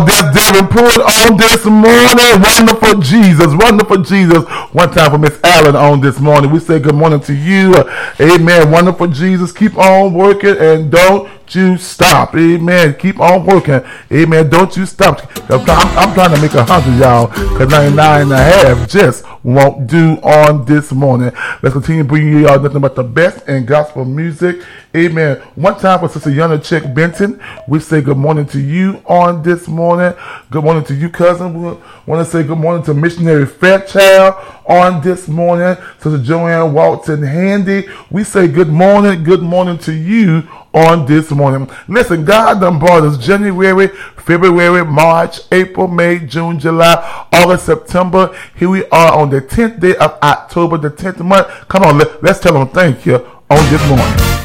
That's Davenport on this morning. Wonderful Jesus. Wonderful Jesus. One time for Miss Allen on this morning. We say good morning to you. Amen. Wonderful Jesus. Keep on working and don't you stop. Amen. Keep on working. Amen. Don't you stop. I'm trying to make 100, y'all, because 99.5 just won't do on this morning. Let's continue bringing you y'all nothing but the best in gospel music. Amen. One time for Sister Yana Chick Benton, we say good morning to you on this morning. Good morning to you, cousin. We want to say good morning to Missionary Fairchild on this morning. Sister Joanne Walton Handy, we say good morning to you on this morning. Listen, God done brought us January, February, March, April, May, June, July, August, September. Here we are on the 10th day of October, the 10th month. Come on, let's tell them thank you on this morning.